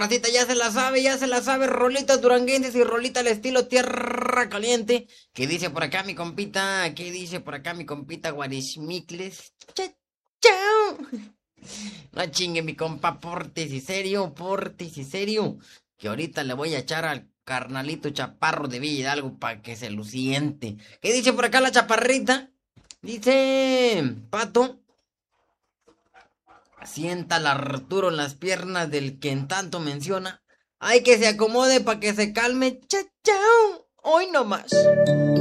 racita ya se la sabe, rolitas duranguenses y rolita al estilo tierra caliente. ¿Qué dice por acá mi compita? ¿Qué dice por acá mi compita Guarismicles? Chao. No chingue mi compa, portes y serio. Que ahorita le voy a echar al carnalito chaparro de Villa Hidalgo para que se luciente. ¿Qué dice por acá la chaparrita? Dice, Pato, sienta al Arturo en las piernas del que en tanto menciona. Hay que se acomode para que se calme. Chao. Hoy no más.